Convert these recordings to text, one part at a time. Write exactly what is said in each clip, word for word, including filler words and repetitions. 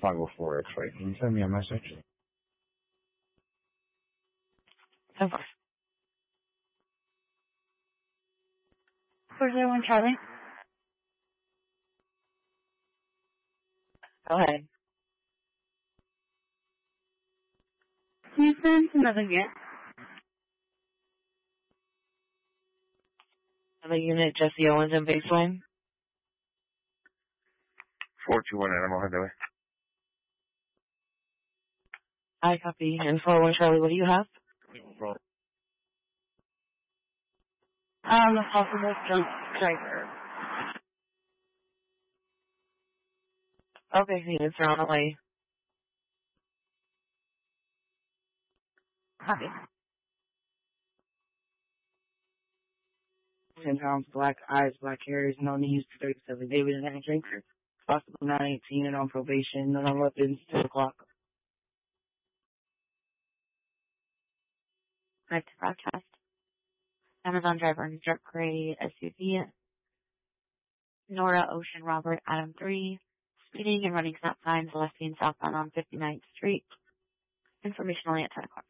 five oh four X-ray. Can you send me a message? ten four. four zero one Charlie. Go ahead. Can you send another unit? Another unit, Jesse Owens and baseline. four two one Animal, head that way. I copy. And four oh one Charlie, what do you have? Um, a possible drunk driver. Okay, units are on the way. Copy. ten pounds, black eyes, black hairs, no knees, thirty-seven David and any drinker. Possible nine eighteen and on probation, none on weapons, ten o'clock. Back to broadcast. Amazon driver and truck gray S U V. Nora Ocean Robert Adam three. Speeding and running stop signs left and southbound on fifty-ninth Street. Information only at ten o'clock.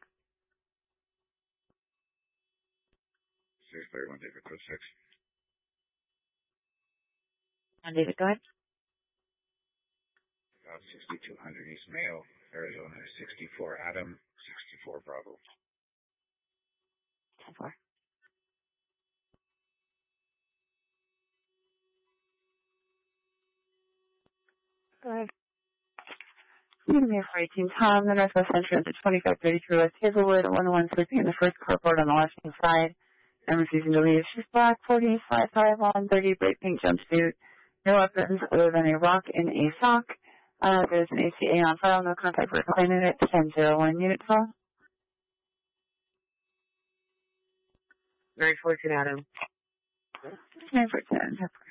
six thirty-one David, code six. And David, go ahead. Uh, sixty-two hundred East Mayo, Arizona, sixty-four Adam, sixty-four Bravo. ten four. Go ahead. Meeting here for eighteen Tom, the Northwest entrance at twenty-five thirty-three West Hazelwood, one oh one sleeping in the first carport on the left-hand side. I'm refusing to leave. She's black, forty-five, five on, thirty, bright pink jumpsuit. No weapons other than a rock and a sock. Uh, there's an A C A on file, no contact for claiming it. ten oh one unit call. Very fortunate, Adam. nine four ten.